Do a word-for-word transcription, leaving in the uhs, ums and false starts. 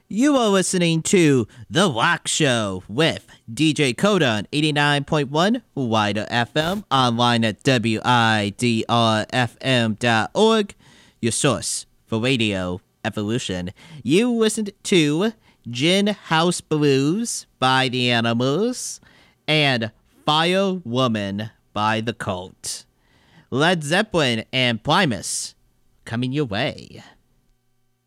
You are listening to The Rock Show with D J Coda on eighty-nine point one Wider F M, online at W I D R F M dot org, your source for radio evolution. You listened to Gin House Blues by The Animals and Fire Woman by The Cult. Led Zeppelin and Primus coming your way.